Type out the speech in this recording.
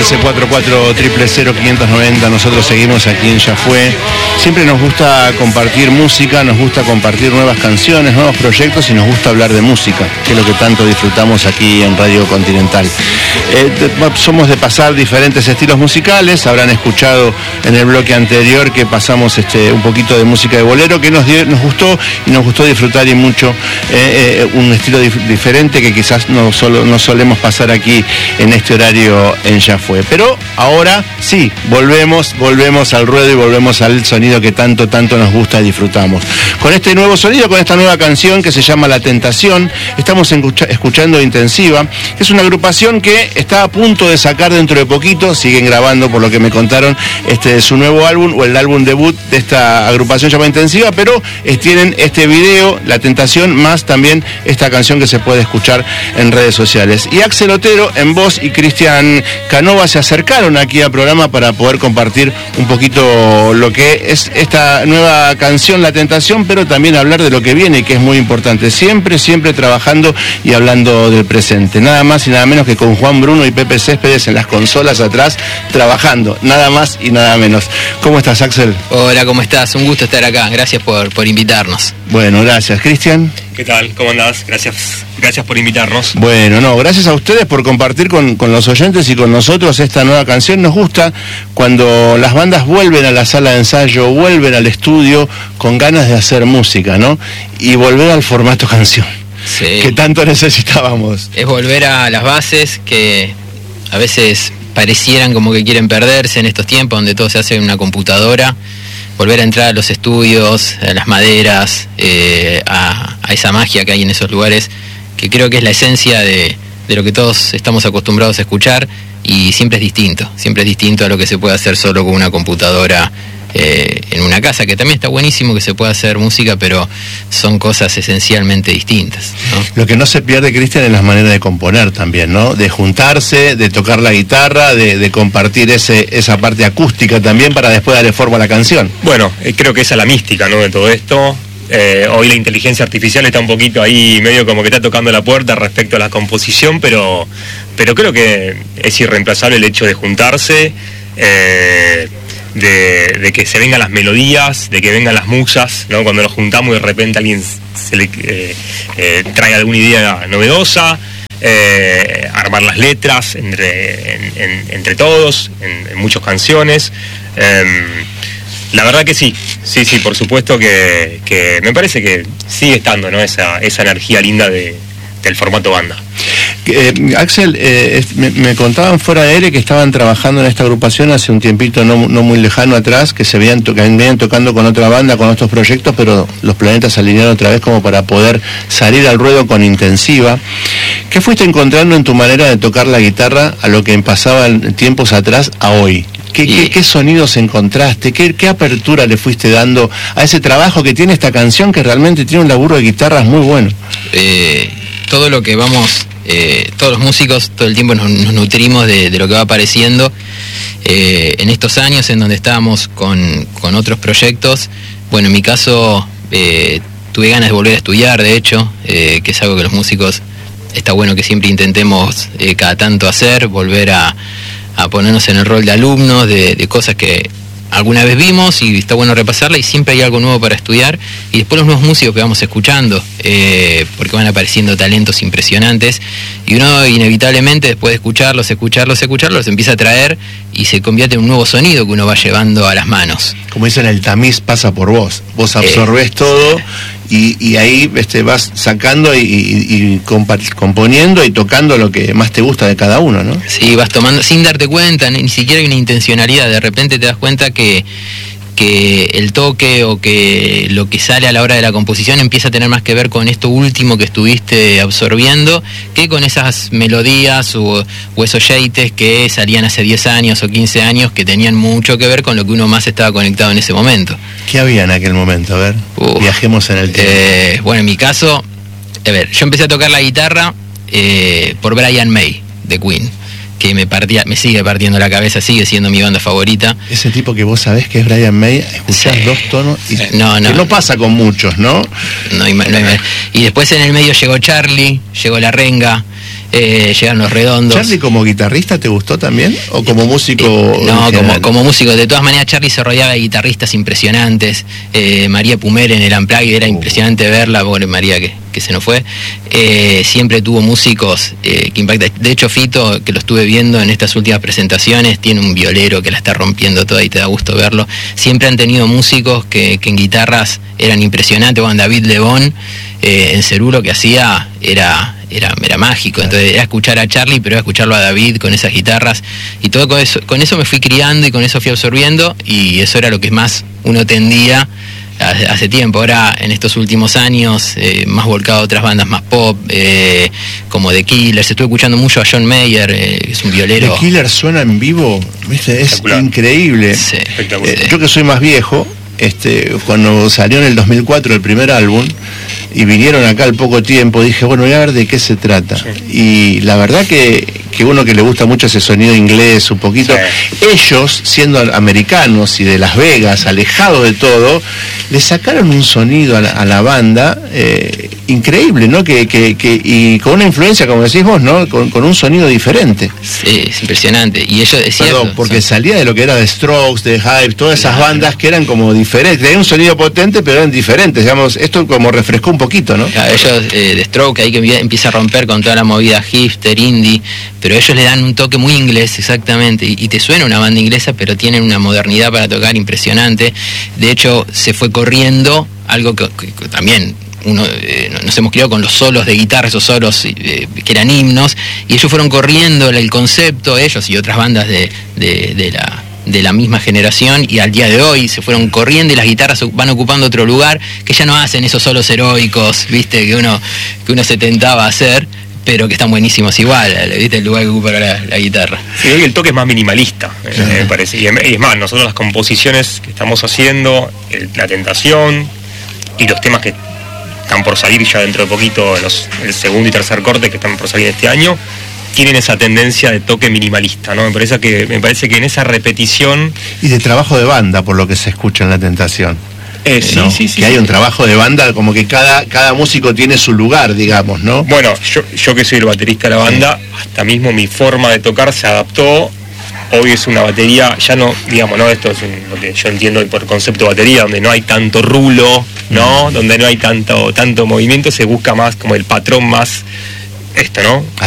15 44 000 590. Nosotros seguimos aquí en Ya Fue. Siempre nos gusta compartir música, nos gusta compartir nuevas canciones, nuevos proyectos y nos gusta hablar de música, que es lo que tanto disfrutamos aquí en Radio Continental. Somos de pasar diferentes estilos musicales. Habrán escuchado en el bloque anterior que pasamos un poquito de música de bolero, que nos gustó y nos gustó disfrutar y mucho un estilo diferente que quizás no solemos pasar aquí en este horario en Ya Fue. Pero ahora sí, volvemos al ruedo y volvemos al sonido que tanto nos gusta y disfrutamos. Con este nuevo sonido, con esta nueva canción que se llama La Tentación, estamos escuchando Intensiva, que es una agrupación que está a punto de sacar dentro de poquito, siguen grabando por lo que me contaron, su nuevo álbum o el álbum debut de esta agrupación llamada Intensiva, pero tienen este video, La Tentación, más también esta canción que se puede escuchar en redes sociales. Y Axel Otero en voz y Cristian Canova se acercaron aquí al programa para poder compartir un poquito lo que es esta nueva canción, La Tentación, pero también hablar de lo que viene, que es muy importante. Siempre trabajando y hablando del presente. Nada más y nada menos que con Juan Bruno y Pepe Céspedes en las consolas atrás, trabajando. Nada más y nada menos. ¿Cómo estás, Axel? Hola, ¿cómo estás? Un gusto estar acá. Gracias por invitarnos. Bueno, gracias. ¿Cristian? ¿Qué tal? ¿Cómo andás? Gracias por invitarnos. Bueno, gracias a ustedes por compartir con los oyentes y con nosotros esta nueva canción. Nos gusta cuando las bandas vuelven a la sala de ensayo, vuelven al estudio con ganas de hacer música, ¿no? Y volver al formato canción, sí, que tanto necesitábamos. Es volver a las bases que a veces parecieran como que quieren perderse en estos tiempos donde todo se hace en una computadora. Volver a entrar a los estudios, a las maderas, a esa magia que hay en esos lugares, que creo que es la esencia de lo que todos estamos acostumbrados a escuchar, y siempre es distinto a lo que se puede hacer solo con una computadora en una casa, que también está buenísimo que se pueda hacer música, pero son cosas esencialmente distintas, ¿no? Lo que no se pierde, Cristian, es las maneras de componer también, ¿no? De juntarse, de tocar la guitarra, de compartir esa parte acústica también para después darle forma a la canción. Bueno, creo que esa es la mística, ¿no?, de todo esto. Hoy la inteligencia artificial está un poquito ahí medio como que está tocando la puerta respecto a la composición, pero creo que es irreemplazable el hecho de juntarse, de que se vengan las melodías, de que vengan las musas, ¿no? Cuando nos juntamos y de repente alguien se le trae alguna idea novedosa, armar las letras entre todos, en muchas canciones. La verdad que sí, por supuesto que me parece que sigue estando, ¿no?, esa energía linda del formato banda. Axel, me contaban fuera de aire que estaban trabajando en esta agrupación hace un tiempito no muy lejano atrás, que venían tocando con otra banda, con otros proyectos, pero los planetas se alinearon otra vez como para poder salir al ruedo con Intensiva. ¿Qué fuiste encontrando en tu manera de tocar la guitarra a lo que pasaba en tiempos atrás a hoy? ¿Qué sonidos encontraste? ¿Qué apertura le fuiste dando a ese trabajo que tiene esta canción, que realmente tiene un laburo de guitarras muy bueno? Todo lo que vamos, todos los músicos todo el tiempo nos nutrimos de lo que va apareciendo. En estos años en donde estábamos con otros proyectos, bueno, en mi caso tuve ganas de volver a estudiar, de hecho, que es algo que los músicos está bueno que siempre intentemos cada tanto hacer, volver a ponernos en el rol de alumnos, de cosas que alguna vez vimos y está bueno repasarla, y siempre hay algo nuevo para estudiar, y después los nuevos músicos que vamos escuchando, porque van apareciendo talentos impresionantes, y uno inevitablemente después de escucharlos empieza a traer y se convierte en un nuevo sonido que uno va llevando a las manos. Como dicen, el tamiz pasa por vos absorbés todo y ahí vas sacando y componiendo y tocando lo que más te gusta de cada uno, ¿no? Sí, vas tomando sin darte cuenta, ni siquiera hay una intencionalidad, de repente te das cuenta que el toque o que lo que sale a la hora de la composición empieza a tener más que ver con esto último que estuviste absorbiendo que con esas melodías o esos yates que salían hace 10 años o 15 años, que tenían mucho que ver con lo que uno más estaba conectado en ese momento. ¿Qué había en aquel momento? A ver, viajemos en el tiempo. Bueno, en mi caso, yo empecé a tocar la guitarra por Brian May, de Queen, que me sigue partiendo la cabeza, sigue siendo mi banda favorita. Ese tipo que vos sabés que es Brian May, escuchás dos tonos y que no pasa con muchos, ¿no? Y después en el medio llegó Charlie, llegó La Renga, llegan Los Redondos. ¿Charlie como guitarrista te gustó también? ¿O como músico? No, como músico. De todas maneras, Charlie se rodeaba de guitarristas impresionantes. María Pumer en el Unplugged era impresionante verla, pobre María que se nos fue. Siempre tuvo músicos que impactan. De hecho, Fito, que lo estuve viendo en estas últimas presentaciones, tiene un violero que la está rompiendo toda y te da gusto verlo. Siempre han tenido músicos que en guitarras eran impresionantes. Bueno, David Lebón en Cerú lo que hacía era mágico. Entonces era escuchar a Charlie, pero era escucharlo a David con esas guitarras y todo con eso me fui criando y con eso fui absorbiendo, y eso era lo que más uno tendía hace tiempo. Ahora en estos últimos años más volcado a otras bandas más pop, como The Killers. Estuve escuchando mucho a John Mayer, que es un violero. The Killers suena en vivo, ¿viste? Es increíble. Sí. Yo que soy más viejo, cuando salió en el 2004 el primer álbum y vinieron acá al poco tiempo, dije, bueno, voy a ver de qué se trata. Sí. Y la verdad que uno que le gusta mucho ese sonido inglés un poquito, sí. Ellos, siendo americanos y de Las Vegas, alejados de todo, le sacaron un sonido a la banda increíble, ¿no? Y con una influencia, como decís vos, ¿no? Con un sonido diferente. Sí, es impresionante. Y ellos decían... Perdón, porque salía de lo que era The Strokes, The Hype, todas esas bandas que eran como diferentes. Tenían un sonido potente, pero eran diferentes. Digamos, esto como refrescó un poquito, ¿no? Claro, ellos, The Strokes, ahí que empieza a romper con toda la movida hipster, indie, pero ellos le dan un toque muy inglés, exactamente, y te suena una banda inglesa, pero tienen una modernidad para tocar impresionante. De hecho, se fue corriendo algo que también nos hemos criado con los solos de guitarra, esos solos que eran himnos, y ellos fueron corriendo el concepto, ellos y otras bandas de la misma generación, y al día de hoy se fueron corriendo y las guitarras van ocupando otro lugar, que ya no hacen esos solos heroicos, viste, que uno se tentaba a hacer, pero que están buenísimos igual, viste, el lugar que ocupa la guitarra. Sí, hoy el toque es más minimalista, me parece, y es más, nosotros las composiciones que estamos haciendo, La Tentación y los temas que están por salir ya dentro de poquito, el segundo y tercer corte que están por salir este año, tienen esa tendencia de toque minimalista, ¿no? Me parece que en esa repetición... Y de trabajo de banda, por lo que se escucha en La Tentación. ¿no? Sí, que hay un trabajo de banda, como que cada músico tiene su lugar, digamos, ¿no? Bueno, yo que soy el baterista de la banda, hasta mismo mi forma de tocar se adaptó. Hoy es una batería, ya no, digamos, ¿no? Esto es lo que yo entiendo por concepto de batería, donde no hay tanto rulo, ¿no? Donde no hay tanto movimiento, se busca más como el patrón más, ¿no?